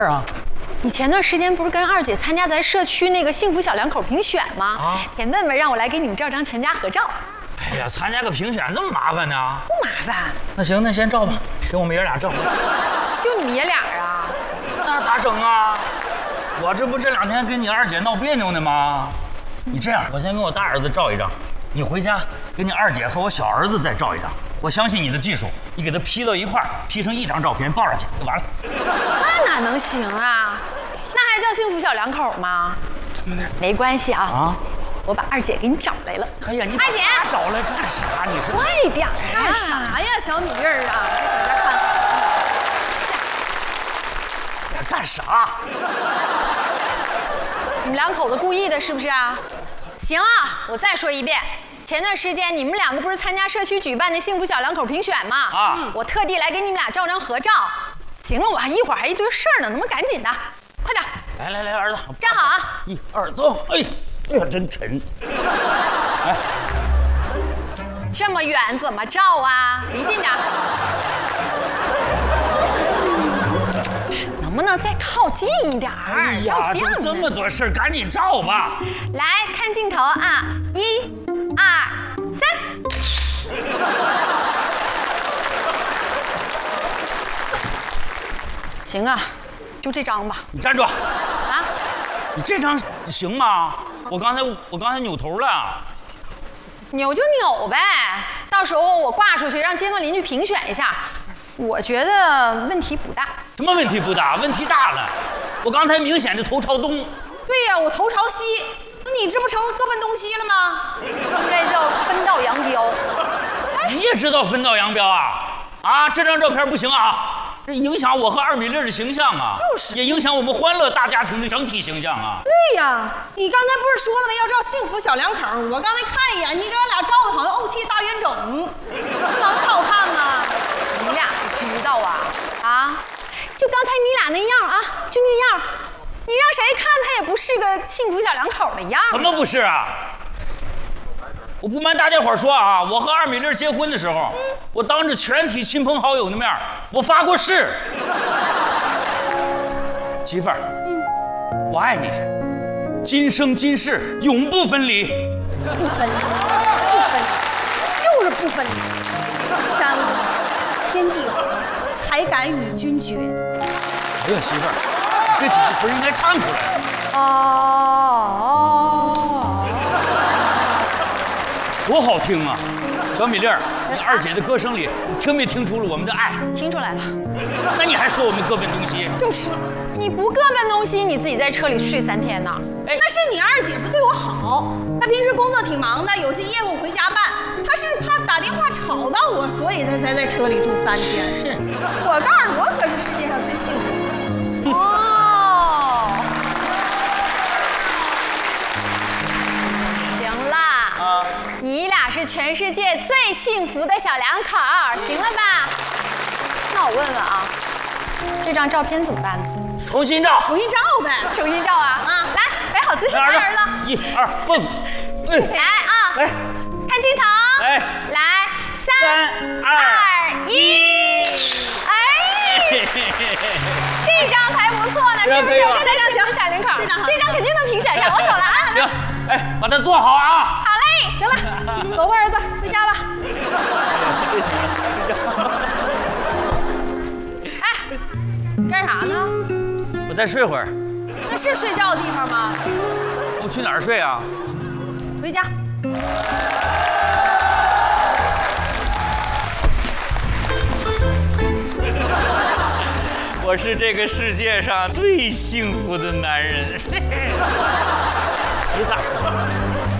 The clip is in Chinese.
是啊， 你前段时间不是跟二姐参加咱社区那个幸福小两口评选吗？啊，田问问让我来给你们照张全家合照。 哎呀，参加个评选这么麻烦呢？ 不麻烦。 那行，那先照吧，给我们爷俩照。 就你们爷俩啊？ 那咋整啊？我这不这2天跟你二姐闹别扭呢吗？你这样，我先跟我大儿子照一张，你回家给你二姐和我小儿子再照一张。我相信你的技术，你给他 P 到一块儿，P 成1张照片抱上去就完了。 那哪能行啊？那还叫幸福小两口吗？没关系啊。啊，我把二姐给你找来了。 哎呀，你把她找来干啥？你说快点啊！ 干啥呀，小米粒儿啊，在这看。 干啥？ 你们2口子故意的，是不是啊？行啊，我再说一遍。前段时间你们2个不是参加社区举办的幸福小两口评选吗？啊，我特地来给你们俩照张合照。行了，我一会儿还一堆事儿呢，能不能赶紧的？快点！ 来，儿子， 站好啊 ！1、2，走！哎呀，真沉。来， 这么远怎么照啊？离近点。能不能再靠近一点儿？ 哎呀，就这么多事儿，赶紧照吧。 来看镜头啊！1、2、3。行啊，就这张吧。 你站住！啊，你这张行吗？我刚才扭头了。 扭就扭呗，到时候我挂出去让街坊邻居评选一下。我觉得问题不大。 什么问题不大？问题大了！我刚才明显的头朝东。 对呀，我头朝西。那你这不成各奔东西了吗？ 应该叫分道扬镳。 你也知道分道扬镳啊？啊，这张照片不行啊，这影响我和2米粒的形象啊， 就是也影响我们欢乐大家庭的整体形象啊。 对呀，你刚才不是说了吗？要照幸福小两口。我刚才看一眼，你给我俩照的好像怄气大冤种，不能好看吗？ 你俩不知道啊？啊，就刚才你俩那样啊，就那样，你让谁看他也不是个幸福小两口的样。 怎么不是啊？我不瞒大家伙说啊，我和2米粒结婚的时候，我当着全体亲朋好友的面，我发过誓，媳妇儿，我爱你，今生今世永不分离。 不分离，不分离，就是不分离。山河天地合，才敢与君绝。 哎呀，媳妇儿，这几个词应该唱出来。多好听啊！小米粒儿，你2姐的歌声里，你听没听出了我们的爱？ 听出来了。 那你还说我们各奔东西？ 就是，你不各奔东西，你自己在车里睡3天呢。 哎，那是你2姐夫对我好，他平时工作挺忙的，有些业务回家办，他是怕打电话吵到我，所以他才在车里住3天。 是， 我告诉你，我可是世界上最幸福的。 哦，行啦。啊，你俩是全世界最幸福的小两口，行了吧？那我问问啊，这张照片怎么办呢？ 重新照。 重新照呗。 重新照啊！啊，来，摆好姿势，看儿子。 1、2，蹦。 来啊！来，看镜头。来，3、2、1。哎，这张才不错呢，是不是？这张行，小两口，这张肯定能评选上。我走了啊！ 行，哎，把它做好啊！ 好嘞，行了，走吧，儿子，回家吧。哎，干啥呢？ 我再睡会儿。 那是睡觉的地方吗？ 我去哪儿睡啊？ 回家。 我是这个世界上最幸福的男人。洗澡。